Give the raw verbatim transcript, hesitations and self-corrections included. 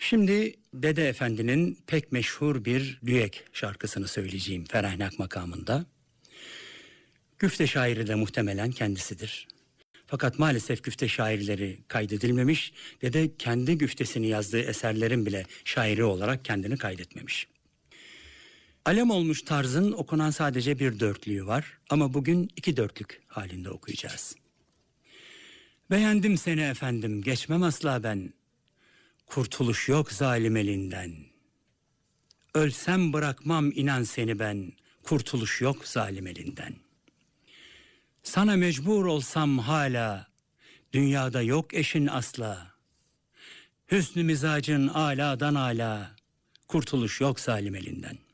Şimdi Dede Efendi'nin pek meşhur bir düek şarkısını söyleyeceğim Ferahnak makamında. Güfte şairi de muhtemelen kendisidir. Fakat maalesef güfte şairleri kaydedilmemiş. Dede kendi güftesini yazdığı eserlerin bile şairi olarak kendini kaydetmemiş. Alem olmuş tarzın okunan sadece bir dörtlüğü var ama bugün iki dörtlük halinde okuyacağız. Beğendim seni efendim, geçmem asla ben. Kurtuluş yok zalim elinden. Ölsem bırakmam inan seni ben. Kurtuluş yok zalim elinden. Sana mecbur olsam hala, dünyada yok eşin asla. Hüsnü mizacın âlâdan âlâ, kurtuluş yok zalim elinden.